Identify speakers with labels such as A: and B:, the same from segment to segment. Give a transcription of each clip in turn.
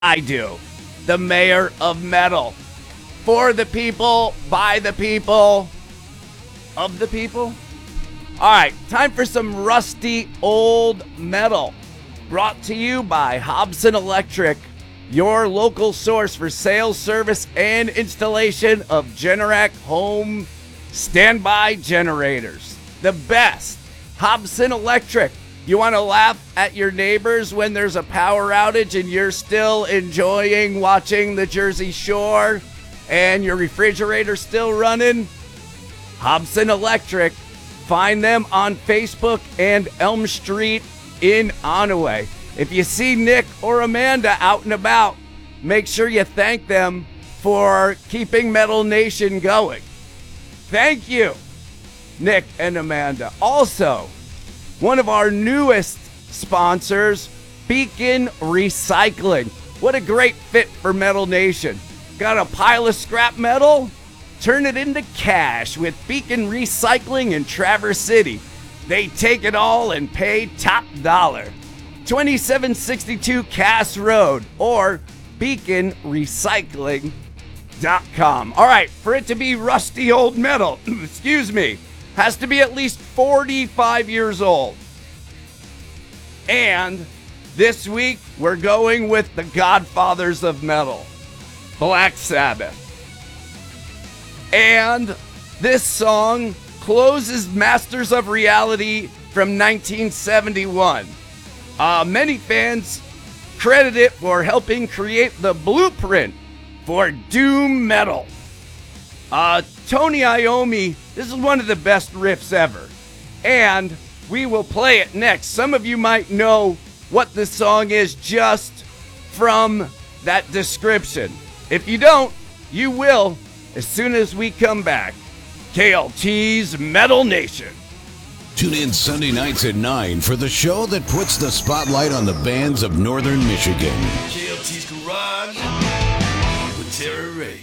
A: I do. The mayor of metal. For the people, by the people, of the people. All right, time for some rusty old metal. Brought to you by Hobson Electric, your local source for sales, service, and installation of Generac home standby generators. The best. Hobson Electric. You want to laugh at your neighbors when there's a power outage and you're still enjoying watching the Jersey Shore and your refrigerator's still running? Hobson Electric. Find them on Facebook and Elm Street in Onaway. If you see Nick or Amanda out and about, make sure you thank them for keeping Metal Nation going. Thank you, Nick and Amanda. Also, one of our newest sponsors, Beacon Recycling. What a great fit for Metal Nation. Got a pile of scrap metal? Turn it into cash with Beacon Recycling in Traverse City. They take it all and pay top dollar. 2762 Cass Road or beaconrecycling.com. All right, for it to be rusty old metal, has to be at least 45 years old. And this week, we're going with the godfathers of metal, Black Sabbath. And this song closes Masters of Reality from 1971. Many fans credit it for helping create the blueprint for doom metal. Tony Iommi, this is one of the best riffs ever. And we will play it next. Some of you might know what this song is just from that description. If you don't, you will as soon as we come back. KLT's Metal Nation.
B: Tune in Sunday nights at 9 for the show that puts the spotlight on the bands of Northern Michigan.
C: KLT's Garage with Terry Ray.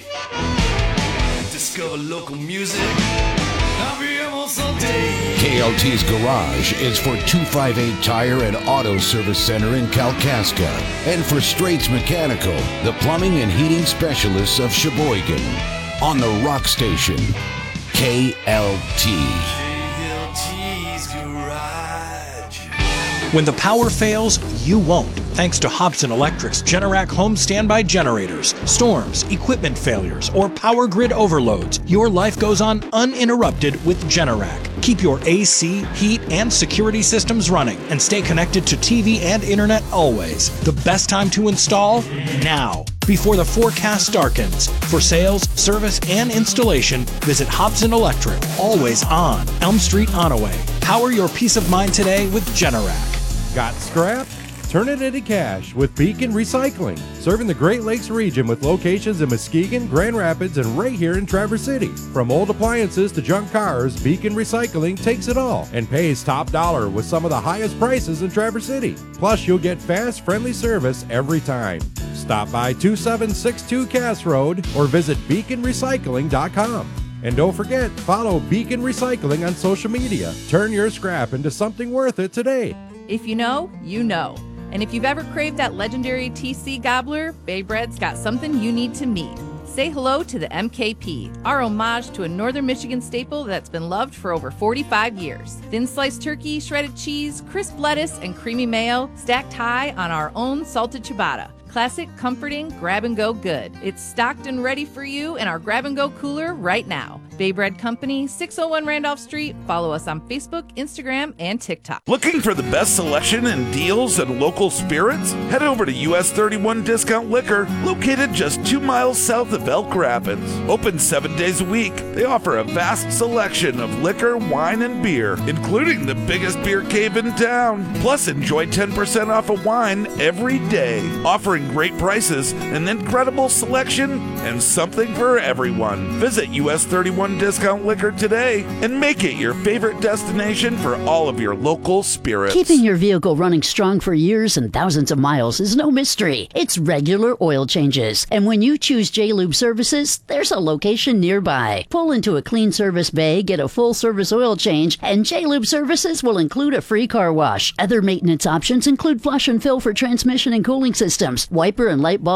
C: Discover local music. I'll be almost all day.
B: KLT's Garage is for 258 Tire and Auto Service Center in Kalkaska. And for Straits Mechanical, the plumbing and heating specialists of Sheboygan. On the Rock Station, KLT.
C: KLT's Garage.
D: When the power fails, you won't. Thanks to Hobson Electric's Generac home standby generators. Storms, equipment failures, or power grid overloads, your life goes on uninterrupted with Generac. Keep your AC, heat, and security systems running and stay connected to TV and internet always. The best time to install? Now, before the forecast darkens. For sales, service, and installation, visit Hobson Electric, always on Elm Street, Onaway. Power your peace of mind today with Generac.
E: Got scrap? Turn it into cash with Beacon Recycling, serving the Great Lakes region with locations in Muskegon, Grand Rapids, and right here in Traverse City. From old appliances to junk cars, Beacon Recycling takes it all and pays top dollar with some of the highest prices in Traverse City. Plus, you'll get fast, friendly service every time. Stop by 2762 Cass Road or visit beaconrecycling.com. And don't forget, follow Beacon Recycling on social media. Turn your scrap into something worth it today.
F: If you know, you know. And if you've ever craved that legendary TC Gobbler, Bay Bread's got something you need to meet. Say hello to the MKP, our homage to a Northern Michigan staple that's been loved for over 45 years. Thin sliced turkey, shredded cheese, crisp lettuce, and creamy mayo stacked high on our own salted ciabatta. Classic, comforting, grab-and-go good. It's stocked and ready for you in our grab-and-go cooler right now. Bay Bread Company, 601 Randolph Street. Follow us on Facebook, Instagram, and TikTok.
G: Looking for the best selection and deals and local spirits? Head over to US 31 Discount Liquor, located just 2 miles south of Elk Rapids. Open 7 days a week, they offer a vast selection of liquor, wine, and beer, including the biggest beer cave in town. Plus, enjoy 10% off of wine every day, offering great prices, an incredible selection, and something for everyone. Visit US 31 31 Discount Liquor today and make it your favorite destination for all of your local spirits.
H: Keeping your vehicle running strong for years and thousands of miles is no mystery. It's regular oil changes. And when you choose J-Lube Services, there's a location nearby. Pull into a clean service bay, get a full service oil change, and J-Lube Services will include a free car wash. Other maintenance options include flush and fill for transmission and cooling systems, wiper and light bulb